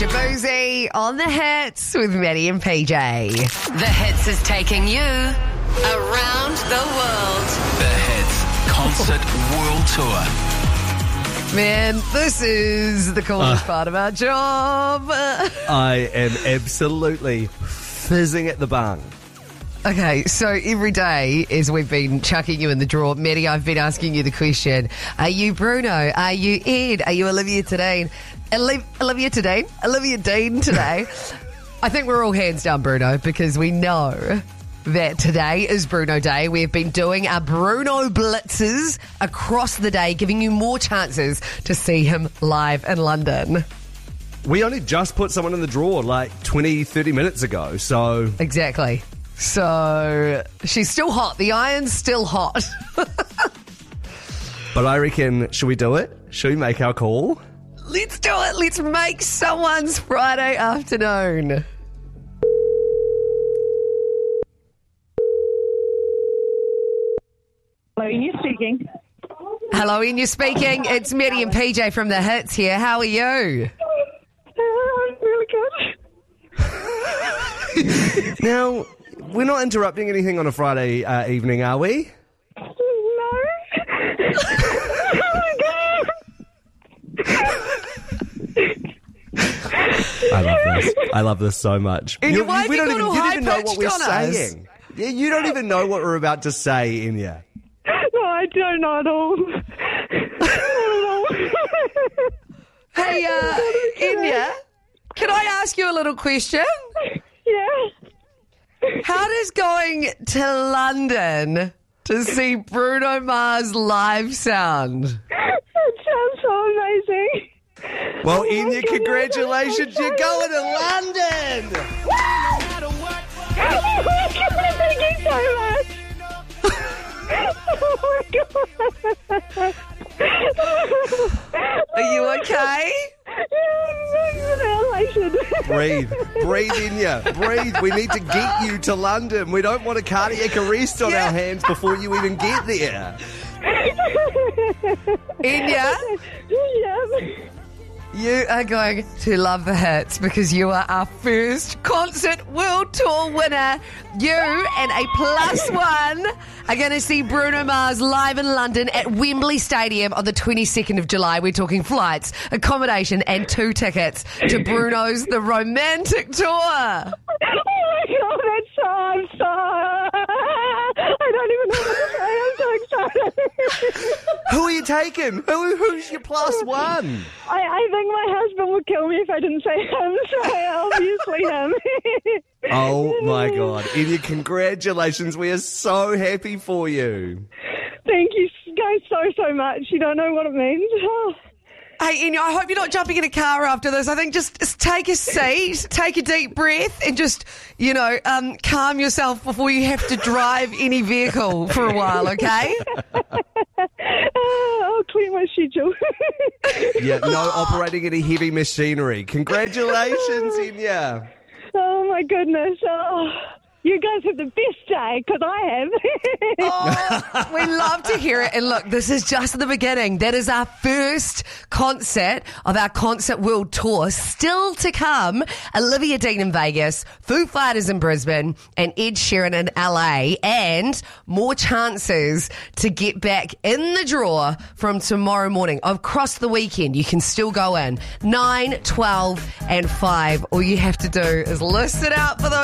Shaboozey on the hits with Maddie and PJ. The Hits is taking you around the world. The Hits Concert World Tour. Man, this is the coolest part of our job. I am absolutely fizzing at the bung. Okay, so every day as we've been chucking you in the drawer, Maddie, I've been asking you the question, are you Bruno? Are you Ed? Are you Olivia Dean? Olivia Dean today. I think we're all hands down Bruno because we know that today is Bruno Day. We've been doing our Bruno blitzes across the day, giving you more chances to see him live in London. We only just put someone in the drawer like 20, 30 minutes ago, so... Exactly. So she's still hot. The iron's still hot. But I reckon, should we do it? Should we make our call? Let's do it. Let's make someone's Friday afternoon. Hello, Ian speaking. Hello, Ian, you're speaking. It's Maddie and PJ from The Hits here. How are you? I'm really good. Now, we're not interrupting anything on a Friday evening, are we? No. Oh my God. I love this so much. And why have we you don't got even, all you don't even know what we're high-pitched on us? saying. Yeah, you don't even know what we're about to say, Inya. No, I don't know at all. Not at all. Hey, Inya, can I ask you a little question? Yeah. How does going to London to see Bruno Mars live sound? It sounds so amazing. Well, Oh my Inya, goodness, congratulations, I'm so you're going to London! Oh my God, thank you so much. Oh my God. Are you okay? Breathe, Inya, breathe. We need to get you to London. We don't want a cardiac arrest on our hands before you even get there. Inya, Yeah. you are going to love The Hits because you are our first concert world tour winner. You and a +1 are going to see Bruno Mars live in London at Wembley Stadium on the 22nd of July. We're talking flights, accommodation and 2 tickets to Bruno's The Romantic Tour. Oh my God, I'm so... I don't even know what to say. I'm so excited. Who are you taking? Who's your +1? I think my husband would kill me if I didn't say him, so obviously him. Oh my God. Inya, congratulations. We are so happy for you. Thank you guys so much. You don't know what it means. Oh. Hey, Inya, I hope you're not jumping in a car after this. I think just take a seat, take a deep breath and just, calm yourself before you have to drive any vehicle for a while, okay? I'll clear my schedule. Yeah, no operating any heavy machinery. Congratulations, Inya. Oh my goodness. Oh, you guys have the best day, because I have. Oh, we love to hear it. And look, this is just the beginning. That is our first concert of our Concert World Tour. Still to come, Olivia Dean in Vegas, Foo Fighters in Brisbane, and Ed Sheeran in LA. And more chances to get back in the draw from tomorrow morning. Across the weekend, you can still go in. 9, 12, and 5. All you have to do is listen out for those